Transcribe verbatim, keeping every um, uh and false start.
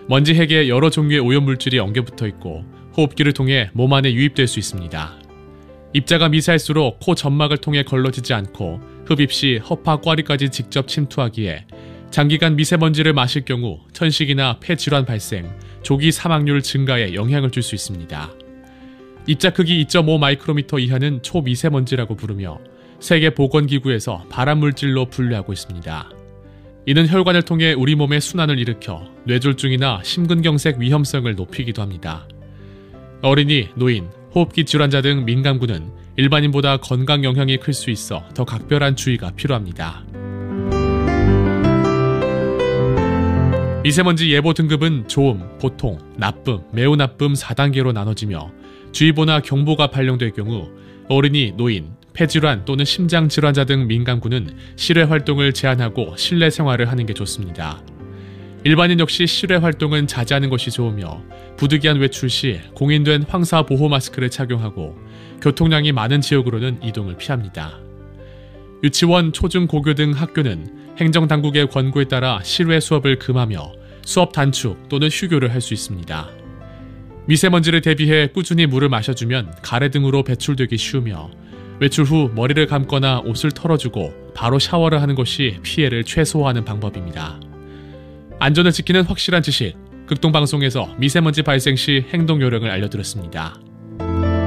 먼지 핵에 여러 종류의 오염물질이 엉겨붙어 있고 호흡기를 통해 몸 안에 유입될 수 있습니다. 입자가 미세할수록 코 점막을 통해 걸러지지 않고 흡입 시 허파 꽈리까지 직접 침투하기에 장기간 미세먼지를 마실 경우 천식이나 폐질환 발생, 조기 사망률 증가에 영향을 줄 수 있습니다. 입자 크기 이 점 오 마이크로미터 이하는 초미세먼지라고 부르며 세계보건기구에서 발암물질로 분류하고 있습니다. 이는 혈관을 통해 우리 몸의 순환을 일으켜 뇌졸중이나 심근경색 위험성을 높이기도 합니다. 어린이, 노인, 호흡기 질환자 등 민감군은 일반인보다 건강 영향이 클 수 있어 더 각별한 주의가 필요합니다. 미세먼지 예보 등급은 좋음, 보통, 나쁨, 매우 나쁨 사 단계로 나눠지며 주의보나 경보가 발령될 경우 어린이, 노인, 폐질환 또는 심장질환자 등 민감군은 실외 활동을 제한하고 실내 생활을 하는 게 좋습니다. 일반인 역시 실외 활동은 자제하는 것이 좋으며 부득이한 외출 시 공인된 황사 보호 마스크를 착용하고 교통량이 많은 지역으로는 이동을 피합니다. 유치원, 초중, 고교 등 학교는 행정당국의 권고에 따라 실외 수업을 금하며 수업 단축 또는 휴교를 할 수 있습니다. 미세먼지를 대비해 꾸준히 물을 마셔주면 가래 등으로 배출되기 쉬우며 외출 후 머리를 감거나 옷을 털어주고 바로 샤워를 하는 것이 피해를 최소화하는 방법입니다. 안전을 지키는 확실한 지식, 극동방송에서 미세먼지 발생 시 행동 요령을 알려드렸습니다.